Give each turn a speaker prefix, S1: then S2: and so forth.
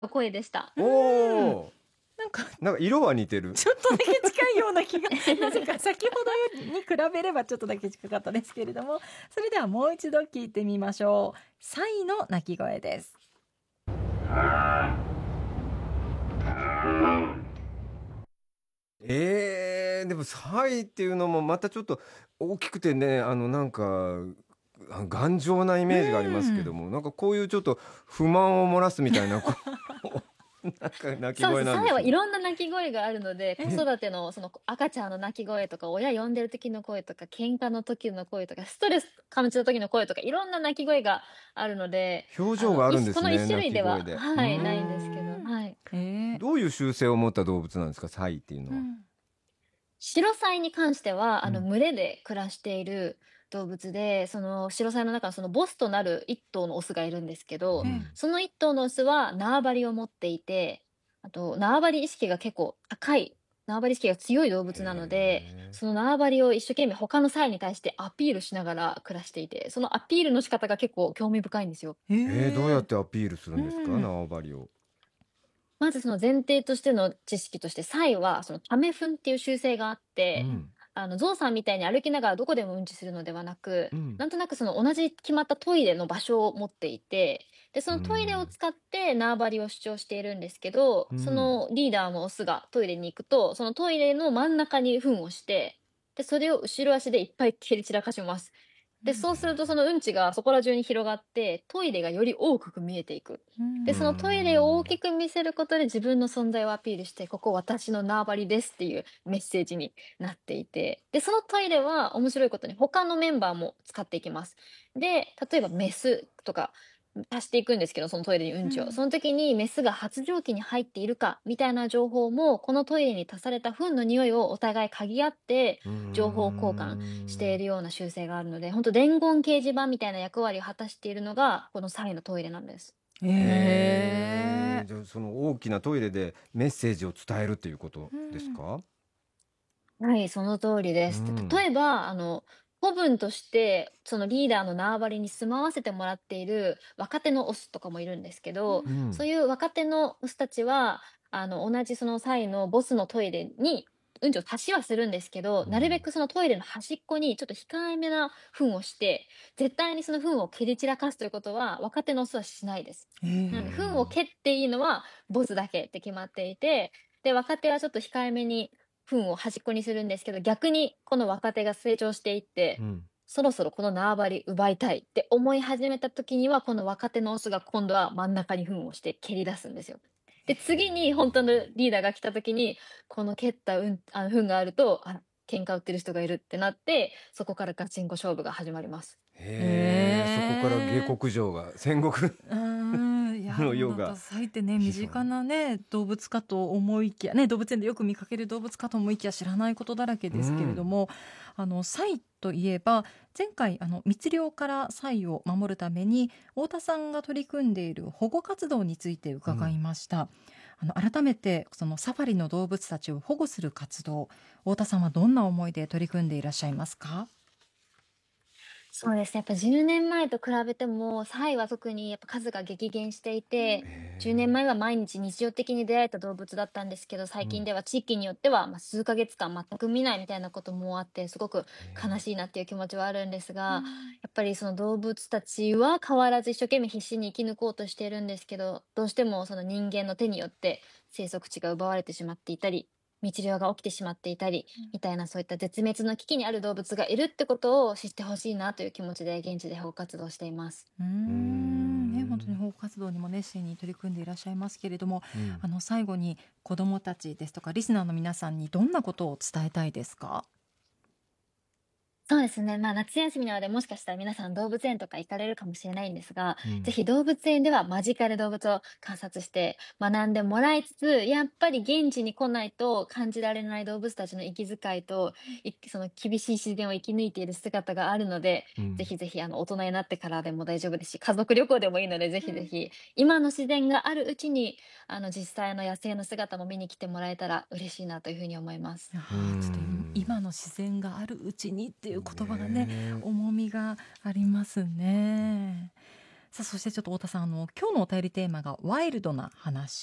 S1: 声でした。
S2: おお、なんか色は似てる。
S3: ちょっとだけ近いような気がなぜか先ほどに比べればちょっとだけ近かったですけれども、それではもう一度聞いてみましょう。サイの鳴き声です。
S2: でもサイっていうのもまたちょっと大きくてね、なんか頑丈なイメージがありますけども、なんかこういうちょっと不満を漏らすみたいななんか鳴き
S1: そうです。サイはい
S2: 声なんですね。
S1: ろんな鳴き声があるので、子
S2: え、
S1: 育てのその赤ちゃんの鳴き声とか、親呼んでる時の声とか、喧嘩の時の声とか、ストレス感じた時の声とか、いろんな鳴き声があるので、
S2: 表情があるんで
S1: この一
S2: すね、鳴
S1: 種類では、
S2: き声で。
S1: はい、ないんですけど、はい。
S2: どういう習性を持った動物なんですか、サイっていうのは。
S1: シロサイに関しては、
S2: うん。
S1: 群れで暮らしている動物で、そのシロサイの中のそのボスとなる一頭のオスがいるんですけど、
S2: うん。
S1: その一頭のオスは縄張りを持っていて、あと縄張り意識が結構高い、縄張り意識が強い動物なので、
S2: へ
S1: その縄張りを一生懸命他のサイに対してアピールしながら暮らしていて、そのアピールの仕方が結構興味深いんですよ。
S2: どうやってアピールする
S3: う
S2: んですか、
S3: ん。
S2: 縄張りを。
S1: まずその前提としての知識として、サイはそのため糞っていう習性があって、
S2: うん。
S1: ゾウさんみたいに歩きながらどこでもうんちするのではなく、
S2: うん。
S1: なんとなくその同じ決まったトイレの場所を持っていて、で、そ
S2: う
S1: のトイレを
S2: ん。
S1: 使って縄張りを主張しているんですけど、そ
S2: うん。
S1: のリーダーのオスがトイレに行くと、そのトイレの真ん中に糞をして、で、それを後ろ足でいっぱい蹴り散らかします。で、そうするとそのうんちがそこら中に広がって、トイレがより大きく見えていく。で、
S2: う
S1: そのトイレを大
S2: ん。
S1: きく見せることで自分の存在をアピールして、ここ私の縄張りですっていうメッセージになっていて、で、そのトイレは面白いことに他のメンバーも使っていきます。で、例えばメスとか足していくんですけど、そのトイレにうんちを。その時にメスが発情期に入っているかみたいな情報も、このトイレに足された糞の匂いをお互い嗅ぎ合って
S2: うー
S1: 情報交換してい
S2: ん。
S1: るような習性があるので、本当伝言掲示板みたいな役割を果たしているのが、このサイのトイレなんです。
S2: じゃあその大きなトイレでメッセージを伝えるっていうことですか？
S1: はい、その通り
S2: う
S1: です。で、
S2: ん。
S1: 例えば、子分として、そのリーダーの縄張りに住まわせてもらっている若手のオスとかもいるんですけど、
S2: うん。
S1: そういう若手のオスたちは、同じその際のボスのトイレに、うんちを足しはするんですけど、なるべ
S2: うん。
S1: くそのトイレの端っこにちょっと控えめな糞をして、絶対にその糞を蹴り散らかすということは、若手のオスはしないです。
S2: う
S1: なので、糞を
S2: ん。
S1: 蹴っていいのはボスだけって決まっていて、で、若手はちょっと控えめに糞を端っこにするんですけど、逆にこの若手が成長していって、
S2: うん。
S1: そろそろこの縄張り奪いたいって思い始めた時には、この若手のオスが今度は真ん中に糞をして蹴り出すんですよ。で、次に本当のリーダーが来た時に、この蹴った糞があると、喧嘩売ってる人がいるってなって、そこからガチンコ勝負が始まります。
S2: そこから下克上が、戦国
S3: いや
S2: の
S3: もうなんか
S2: 世が
S3: サイってね、身
S2: 始まる。
S3: 近なね動物かと思いきやね、動物園でよく見かける動物かと思いきや知らないことだらけ
S2: う
S3: ですけれど
S2: ん。
S3: も、サイといえば前回密猟からサイを守るために太田さんが取り組んでいる保護活動について伺い
S2: うん。
S3: ました。改めてそのサファリの動物たちを保護する活動、太田さんはどんな思いで取り組んでいらっしゃいますか？
S1: そうですね、やっぱ10年前と比べても、サイは特にやっぱ数が激減していて、10年
S2: へ
S1: 前は毎日日常的に出会えた動物だったんですけど、最
S2: うん。
S1: 近では地域によっては、数ヶ月間全く見ないみたいなこともあって、すごく悲
S2: へ
S1: しいなっていう気持ちはあるんです
S3: う
S1: が、
S3: ん。
S1: やっぱりその動物たちは変わらず一生懸命必死に生き抜こうとしているんですけど、どうしてもその人間の手によって生息地が奪われてしまっていたり、密猟が起きてしまっていたり、みたいなそういった絶滅の危機にある動物がいるってことを知ってほしいなという気持ちで現地で保護活動をしています。
S2: うー
S3: ね、本当に
S2: ん。
S3: 保護活動にも熱心に取り組んでいらっしゃいますけれども、
S2: うん。
S3: 最後に子どもたちですとかリスナーの皆さんにどんなことを伝えたいですか？
S1: そうですね。夏休みなので、もしかしたら皆さん動物園とか行かれるかもしれないんですが、
S2: うん。
S1: ぜひ動物園では間近で動物を観察して学んでもらいつつ、やっぱり現地に来ないと感じられない動物たちの息遣いと、その厳しい自然を生き抜いている姿があるので、
S2: うん。
S1: ぜひぜひ大人になってからでも大丈夫ですし、家族旅行でもいいので、ぜ
S3: うん。
S1: ひぜひ、今の自然があるうちに、実際の野生の姿も見に来てもらえたら嬉しいなというふうに思います。
S2: うー
S3: ちょっと
S2: ん。
S3: 今の自然があるうちにっていう言葉がね、
S2: ね
S3: 重みがありますね。 さあそしてちょっと太田さん今日のお便りテーマがワイルドな話